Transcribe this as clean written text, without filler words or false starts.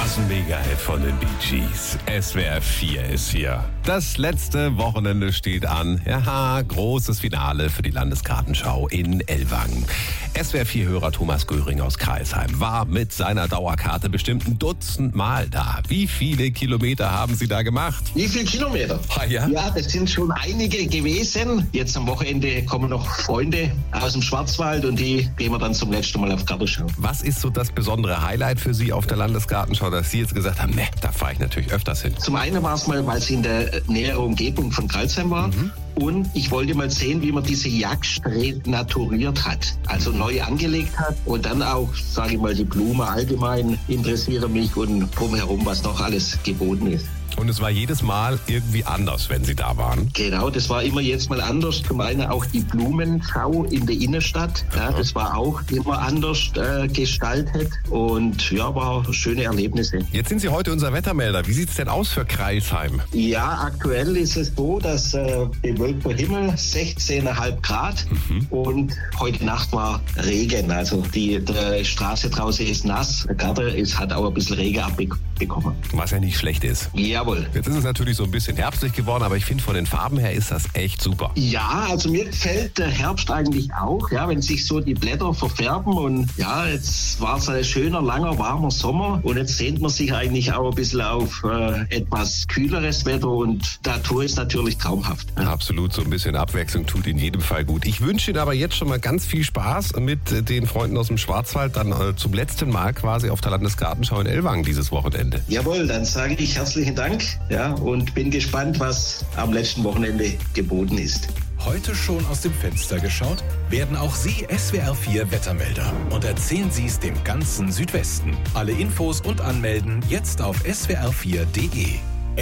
ist ein Mega-Hit von den Bee Gees. SWR 4 ist hier. Das letzte Wochenende steht an. Ja, großes Finale für die Landesgartenschau in Ellwangen. SWR 4-Hörer Thomas Göring aus Crailsheim war mit seiner Dauerkarte bestimmt ein Dutzend Mal da. Wie viele Kilometer haben Sie da gemacht? Wie viele Kilometer? Ja, das sind schon einige gewesen. Jetzt am Wochenende kommen noch Freunde aus dem Schwarzwald und die gehen wir dann zum letzten Mal auf Gartenschau. Was ist so das besondere Highlight für Sie auf der Landesgartenschau, dass Sie jetzt gesagt haben, da fahre ich natürlich öfters hin? Zum einen war es mal, weil es in der näheren Umgebung von Crailsheim war. Und ich wollte mal sehen, wie man diese Jagd renaturiert hat. Also neu angelegt hat. Und dann auch, sage ich mal, die Blumen allgemein interessieren mich und drumherum, was noch alles geboten ist. Und es war jedes Mal irgendwie anders, wenn Sie da waren? Genau, das war immer jetzt mal anders. Zum einen auch die Blumenschau in der Innenstadt. Ja, das war auch immer anders gestaltet. Und ja, war schöne Erlebnisse. Jetzt sind Sie heute unser Wettermelder. Wie sieht es denn aus für Crailsheim? Ja, aktuell ist es so, dass bewölkter Himmel, 16,5 Grad. Und heute Nacht war Regen. Also die Straße draußen ist nass. Der Garten hat auch ein bisschen Regen abbekommen. Was ja nicht schlecht ist. Jawohl. Jetzt ist es natürlich so ein bisschen herbstlich geworden, aber ich finde, von den Farben her ist das echt super. Ja, also mir gefällt der Herbst eigentlich auch, ja, wenn sich so die Blätter verfärben und ja, jetzt war es ein schöner, langer, warmer Sommer und jetzt sehnt man sich eigentlich auch ein bisschen auf etwas kühleres Wetter und die Natur ist natürlich traumhaft. Ja, absolut, so ein bisschen Abwechslung tut in jedem Fall gut. Ich wünsche Ihnen aber jetzt schon mal ganz viel Spaß mit den Freunden aus dem Schwarzwald, dann zum letzten Mal quasi auf der Landesgartenschau in Ellwangen dieses Wochenende. Jawohl, dann sage ich herzlichen Dank. Ja, und bin gespannt, was am letzten Wochenende geboten ist. Heute schon aus dem Fenster geschaut? Werden auch Sie SWR 4 Wettermelder und erzählen Sie es dem ganzen Südwesten. Alle Infos und Anmelden jetzt auf swr4.de.